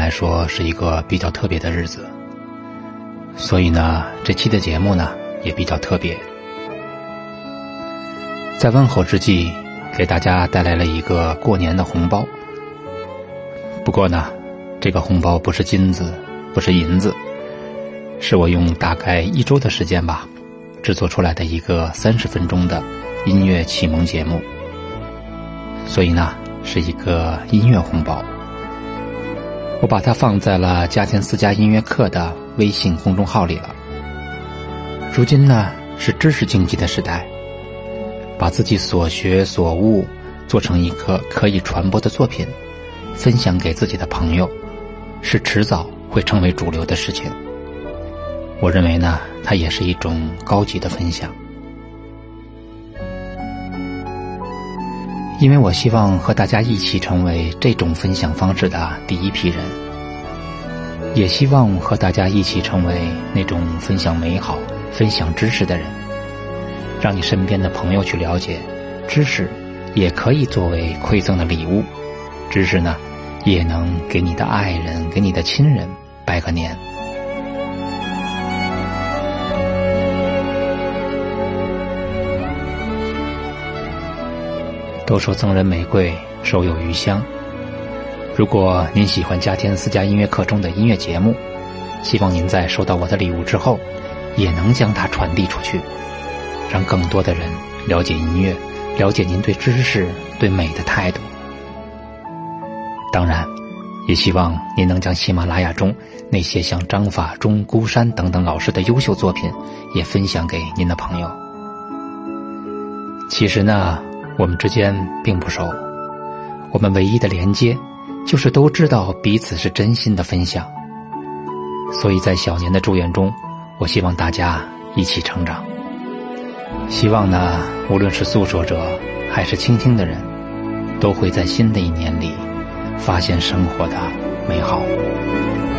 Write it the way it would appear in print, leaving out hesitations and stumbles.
来说是一个比较特别的日子，所以呢，这期的节目呢也比较特别。在问候之际，给大家带来了一个过年的红包。不过呢，这个红包不是金子，不是银子，是我用大概1周的时间吧，制作出来的一个30分钟的音乐启蒙节目。所以呢，是一个音乐红包。我把它放在了家田4家音乐课的微信公众号里了。如今呢，是知识经济的时代，把自己所学所悟做成一个可以传播的作品，分享给自己的朋友，是迟早会成为主流的事情。我认为呢，它也是一种高级的分享。因为我希望和大家一起成为这种分享方式的第一批人，也希望和大家一起成为那种分享美好、分享知识的人，让你身边的朋友去了解，知识也可以作为馈赠的礼物，知识呢，也能给你的爱人、给你的亲人拜个年。都说赠人玫瑰，手有余香。如果您喜欢家田4家音乐课中的音乐节目，希望您在收到我的礼物之后，也能将它传递出去，让更多的人了解音乐，了解您对知识、对美的态度。当然，也希望您能将喜马拉雅中那些像张法中、孤山等等老师的优秀作品也分享给您的朋友。其实呢，我们之间并不熟，我们唯一的连接就是都知道彼此是真心的分享。所以在小年的祝愿中，我希望大家一起成长。希望呢，无论是诉说者还是倾听的人，都会在新的一年里发现生活的美好。